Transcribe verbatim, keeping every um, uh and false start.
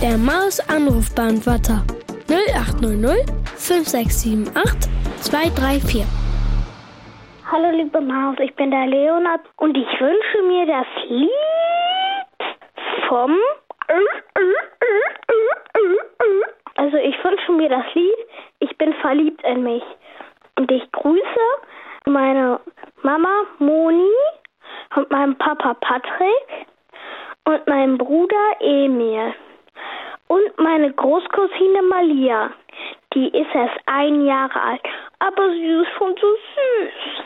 Der Maus-Anrufbeantworter null acht null null fünf sechs sieben acht zwei drei vier. Hallo liebe Maus, ich bin der Leonard und ich wünsche mir das Lied vom... Also ich wünsche mir das Lied Ich bin verliebt in mich. Und ich grüße meine Mama Moni und meinen Papa Patrick und meinen Bruder Emil. Und meine Großcousine Malia, die ist erst ein Jahr alt, aber sie ist schon so süß.